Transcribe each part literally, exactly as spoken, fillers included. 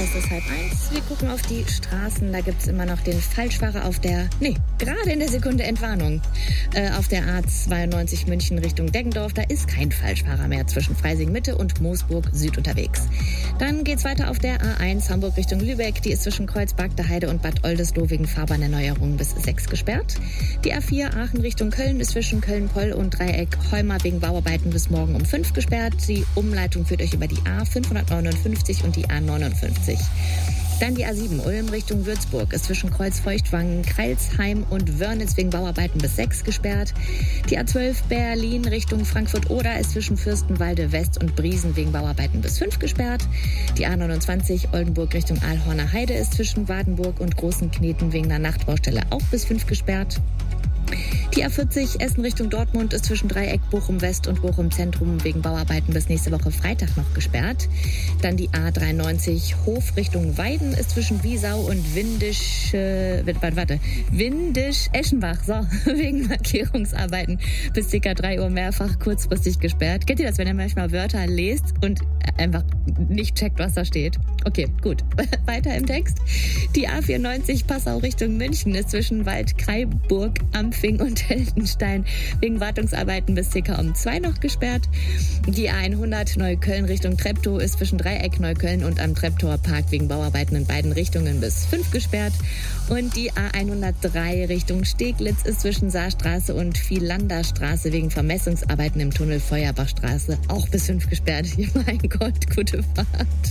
Es ist halb eins. Wir gucken auf die Straßen. Da gibt es immer noch den Falschfahrer auf der, nee, gerade in der Sekunde Entwarnung. Äh, auf der A zweiundneunzig München Richtung Deggendorf. Da ist kein Falschfahrer mehr zwischen Freising Mitte und Moosburg Süd unterwegs. Dann geht's weiter auf der A eins Hamburg Richtung Lübeck. Die ist zwischen Kreuzberg, Heide und Bad Oldesloe wegen Fahrbahnerneuerung bis sechs gesperrt. Die A vier Aachen Richtung Köln ist zwischen Köln-Poll und Dreieck Heuma wegen Bauarbeiten bis morgen um fünf gesperrt. Die Umleitung führt euch über die A fünfhundertneunundfünfzig und die A neunundfünfzig. Dann die A sieben Ulm Richtung Würzburg ist zwischen Kreuz-Feuchtwangen, Kreilsheim und Wörnitz wegen Bauarbeiten bis sechs gesperrt. Die A zwölf Berlin Richtung Frankfurt-Oder ist zwischen Fürstenwalde West und Briesen wegen Bauarbeiten bis fünf gesperrt. Die A neunundzwanzig Oldenburg Richtung Aalhorner Heide ist zwischen Wadenburg und Großen Kneten wegen einer Nachtbaustelle auch bis fünf gesperrt. Die A vierzig Essen Richtung Dortmund ist zwischen Dreieck Bochum West und Bochum Zentrum wegen Bauarbeiten bis nächste Woche Freitag noch gesperrt. Dann die A dreiundneunzig Hof Richtung Weiden ist zwischen Wiesau und Windisch, äh, warte, warte, Windisch-Eschenbach, so, wegen Markierungsarbeiten bis ca. drei Uhr mehrfach kurzfristig gesperrt. Kennt ihr das, wenn ihr manchmal Wörter lest und einfach nicht checkt, was da steht? Okay, gut. Weiter im Text. Die A vierundneunzig Passau Richtung München ist zwischen Waldkraiburg, Ampfing und Heldenstein wegen Wartungsarbeiten bis ca. um zwei noch gesperrt. Die A hundert Neukölln Richtung Treptow ist zwischen Dreieck Neukölln und am Treptower Park wegen Bauarbeiten in beiden Richtungen bis fünf gesperrt. Und die A hundertdrei Richtung Steglitz ist zwischen Saarstraße und Vielanderstraße wegen Vermessungsarbeiten im Tunnel Feuerbachstraße auch bis fünf gesperrt. Mein Gott, gute Fahrt.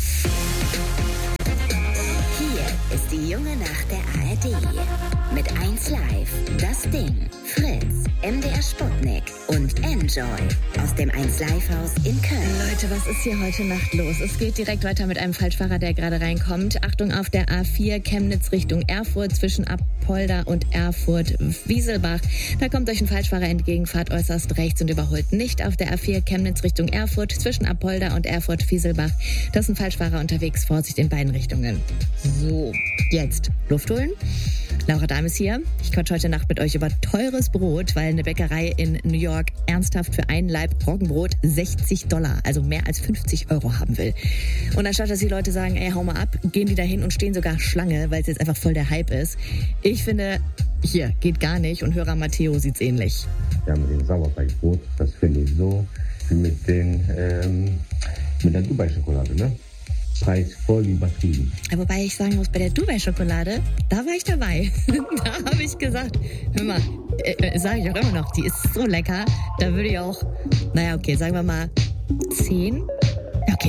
Hier ist die junge Nacht der A R D. Mit eins Live, das Ding, Fritz, M D R Sputnik und Enjoy aus dem eins Live Haus in Köln. Leute, was ist hier heute Nacht los? Es geht direkt weiter mit einem Falschfahrer, der gerade reinkommt. Achtung auf der A vier Chemnitz Richtung Erfurt zwischen Apolda und Erfurt-Wieselbach. Da kommt euch ein Falschfahrer entgegen, fahrt äußerst rechts und überholt nicht. Auf der A vier Chemnitz Richtung Erfurt zwischen Apolda und Erfurt-Wieselbach. Das ist ein Falschfahrer unterwegs, Vorsicht in beiden Richtungen. So, jetzt Luft holen. Laura Dahm ist hier. Ich quatsche heute Nacht mit euch über teures Brot, weil eine Bäckerei in New York ernsthaft für einen Laib Trockenbrot sechzig Dollar, also mehr als fünfzig Euro haben will. Und anstatt dass die Leute sagen, ey, hau mal ab, gehen die dahin und stehen sogar Schlange, weil es jetzt einfach voll der Hype ist. Ich finde, hier, geht gar nicht und Hörer Matteo sieht's ähnlich. Ja, mit dem Sauerteigbrot, das finde ich so wie mit den, ähm, mit der Dubai-Schokolade, ne? Preis voll übertrieben. Wobei ich sagen muss, bei der Dubai-Schokolade, da war ich dabei. Da habe ich gesagt, hör mal, äh, sage ich auch immer noch, die ist so lecker, da würde ich auch, naja, okay, sagen wir mal zehn